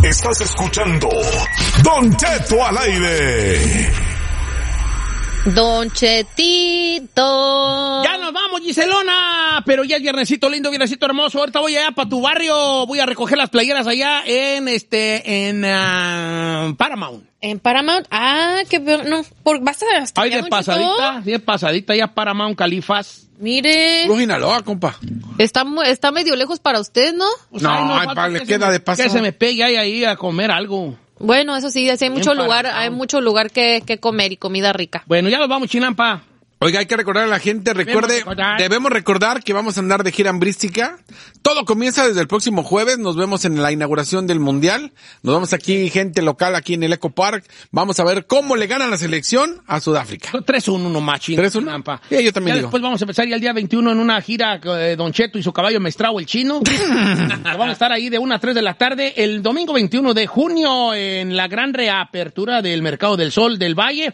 Estás escuchando Don Cheto al aire. Don Chetito. Ya nos vamos, Giselona, pero ya es viernesito lindo, viernesito hermoso. Ahorita voy allá para tu barrio, voy a recoger las playeras allá en Paramount. En Paramount, no, vas a hasta Ahí de pasadita, ya Paramount, Califas. Mire. Sinaloa, compa. Está medio lejos para usted, ¿no? Pues le queda de paso. Que se me pegue ahí a comer algo. Bueno, eso sí, hay mucho lugar que comer y comida rica. Bueno, ya nos vamos, Chinampa. Oiga, hay que recordar a la gente, debemos recordar que vamos a andar de gira hambrística. Todo comienza desde el próximo jueves, nos vemos en la inauguración del Mundial. Nos vemos aquí, gente local, aquí en el Eco Park. Vamos a ver cómo le gana la selección a Sudáfrica. 3-1 nomás, Chinampa. Sí, yo también digo. Después vamos a empezar ya el día 21 en una gira Don Cheto y su caballo Mestrao, el chino. Vamos a estar ahí de 1 a 3 de la tarde. El domingo 21 de junio en la gran reapertura del Mercado del Sol del Valle,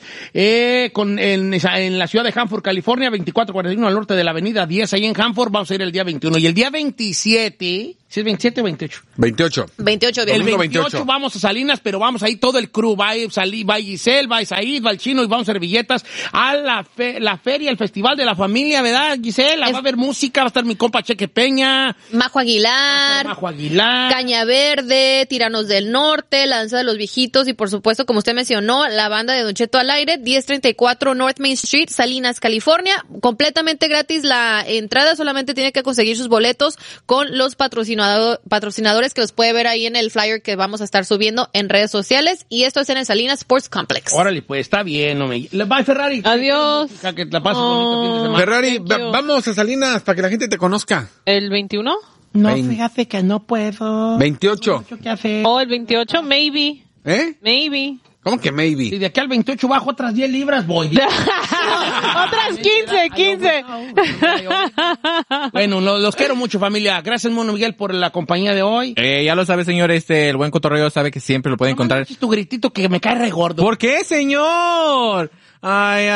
en la ciudad de Hanford, California, 2441 al norte de la avenida 10, ahí en Hanford. Vamos a ir el día 21. Y el día 27, ¿sí es 27 o 28? 28. 28, El 28 vamos a Salinas, pero vamos ahí todo el crew. Va Giselle, va Isaid, va el chino y vamos servilletas a la feria, el festival de la familia, ¿verdad, Giselle? Va a haber música, va a estar mi compa Cheque Peña. Majo Aguilar. Caña Verde, Tiranos del Norte, La Danza de los Viejitos y por supuesto, como usted mencionó, la banda de Don Cheto al aire, 1034 North Main Street, Salinas, California. Completamente gratis la entrada, solamente tiene que conseguir sus boletos con los patrocinadores que los puede ver ahí en el flyer que vamos a estar subiendo en redes sociales, y esto es en el Salinas Sports Complex. Órale, pues está bien. Bye, Ferrari. Adiós. Que la pases bonito fin de semana. Ferrari, vamos a Salinas para que la gente te conozca. ¿El 21? No, fíjate que no puedo. 28. ¿Qué hace? El 28, maybe. Maybe. ¿Cómo que maybe? Si de aquí al 28 bajo otras 10 libras, voy. Otras 15. Bueno, los quiero mucho, familia. Gracias, Mono Miguel, por la compañía de hoy. Ya lo sabe, señor, el buen cotorreo sabe que siempre lo puede encontrar. Tu gritito que me cae re gordo. ¿Por qué, señor? Ay.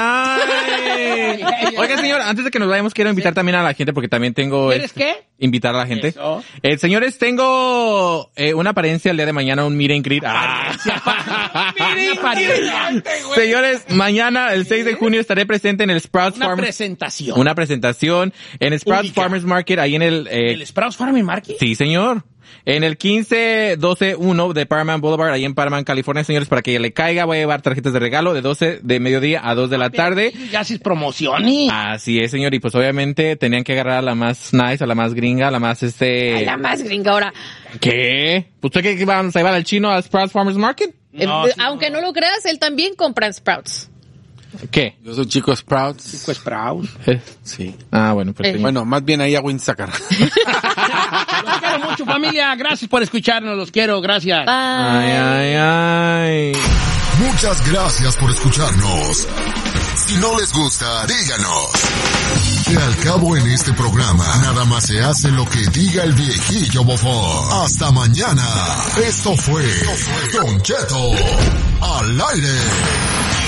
Oiga, señor, antes de que nos vayamos, quiero invitar también a la gente, porque también tengo... ¿Quieres qué? Invitar a la gente. Eso. Señores, tengo una apariencia el día de mañana, un meet and greet. Señores, mañana, el 6 de junio, estaré presente en el Sprouts Farmers. Una presentación en Sprouts Farmers Market, ahí en ¿El Sprouts Farmers Market? Sí, señor. En el 15121 de Paramount Boulevard, ahí en Paramount, California, señores, para que le caiga, voy a llevar tarjetas de regalo de 12 de mediodía a 2 de la tarde. Ya haces promociones. Así es, señor, y pues obviamente tenían que agarrar a la más nice, a la más gringa, a la más A la más gringa ahora. ¿Qué? ¿Pues usted qué vamos a llevar al chino a Sprouts Farmers Market? No, aunque no lo creas, él también compra en Sprouts. ¿Qué? Yo soy Chico Sprouts. Sprouts. Sí. Bueno, pues bueno, más bien ahí a Winsacar. Los quiero mucho, familia. Gracias por escucharnos. Los quiero. Gracias. Bye. Ay. Muchas gracias por escucharnos. Si no les gusta, díganos. Que al cabo en este programa, nada más se hace lo que diga el viejillo bofón. Hasta mañana. Esto fue Don Cheto al aire.